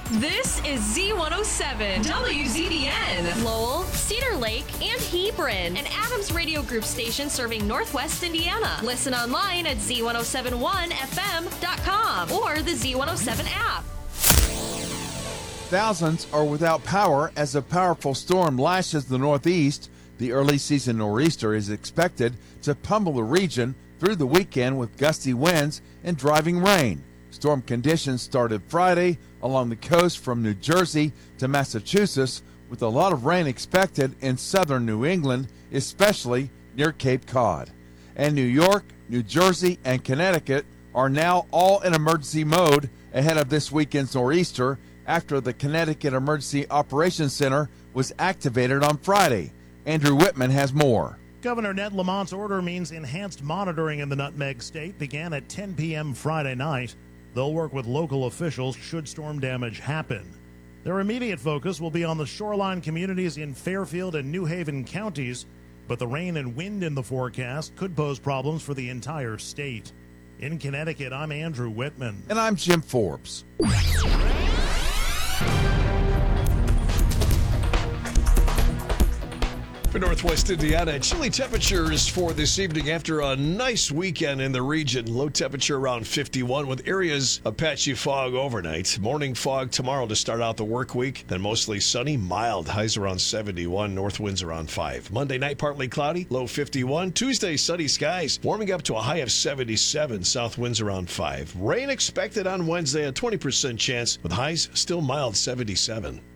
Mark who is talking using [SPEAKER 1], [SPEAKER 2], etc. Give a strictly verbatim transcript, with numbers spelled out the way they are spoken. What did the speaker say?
[SPEAKER 1] This is Z one oh seven, W Z D N.
[SPEAKER 2] Lowell, Cedar Lake, and Hebron. An Adams Radio Group station serving Northwest Indiana. Listen online at Z one oh seven one F M dot com or the Z one oh seven app.
[SPEAKER 3] Thousands are without power as a powerful storm lashes the Northeast. The early season nor'easter is expected to pummel the region through the weekend with gusty winds and driving rain. Storm conditions started Friday along the coast from New Jersey to Massachusetts, with a lot of rain expected in southern New England, especially near Cape Cod. And New York, New Jersey, and Connecticut are now all in emergency mode ahead of this weekend's nor'easter after the Connecticut Emergency Operations Center was activated on Friday. Andrew Whitman has more.
[SPEAKER 4] Governor Ned Lamont's order means enhanced monitoring in the Nutmeg State began at ten p.m. Friday night. They'll work with local officials should storm damage happen. Their immediate focus will be on the shoreline communities in Fairfield and New Haven counties, but the rain and wind in the forecast could pose problems for the entire state. In Connecticut, I'm Andrew Whitman.
[SPEAKER 3] And I'm Jim Forbes.
[SPEAKER 5] For Northwest Indiana, chilly temperatures for this evening after a nice weekend in the region. Low temperature around fifty-one with areas of patchy fog overnight. Morning fog tomorrow to start out the work week. Then mostly sunny, mild. Highs around seventy-one, north winds around five. Monday night partly cloudy, low fifty-one. Tuesday sunny skies, warming up to a high of seventy-seven, south winds around five. Rain expected on Wednesday, a twenty percent chance with highs still mild, seventy-seven.